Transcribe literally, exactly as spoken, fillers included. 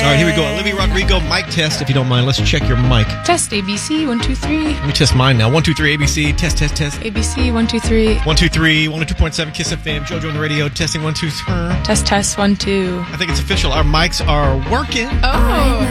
All right, here we go. Olivia Rodrigo, mic test, if you don't mind. Let's check your mic. Test A B C, one, two, three. Let me test mine now. One, two, three, A B C. Test, test, test. A B C, one, two, three. One, two, three. one oh two point seven Kiss F M. JoJo on the radio. Testing one, two, three. Test, test, one, two. I think it's official. Our mics are working. Oh.